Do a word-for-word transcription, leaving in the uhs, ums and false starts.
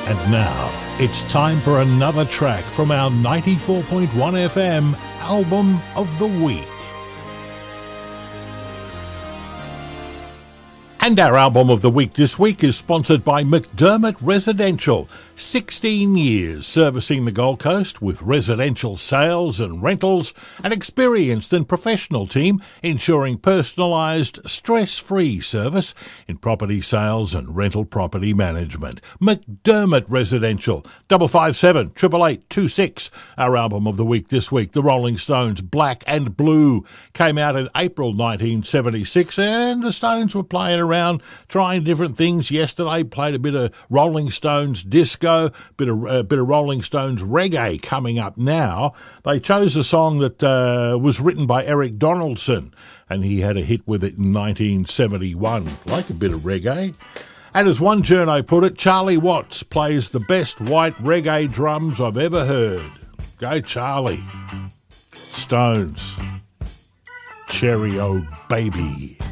And now, it's time for another track from our ninety-four point one F M Album of the Week. And our Album of the Week this week is sponsored by McDermott Residential. sixteen years servicing the Gold Coast with residential sales and rentals. An experienced and professional team ensuring personalised, stress-free service in property sales and rental property management. McDermott Residential. double five seven, eight eight eight, two six. Our Album of the Week this week, the Rolling Stones' Black and Blue, came out in April nineteen seventy-six, and the Stones were playing around trying different things. Yesterday played a bit of Rolling Stones disco, bit of a uh, bit of Rolling Stones reggae coming up now. They chose a song that uh, was written by Eric Donaldson, and he had a hit with it in nineteen seventy-one. Like a bit of reggae. And as one journo put it, Charlie Watts plays the best white reggae drums I've ever heard. Go Charlie. Stones. Cherry O Baby.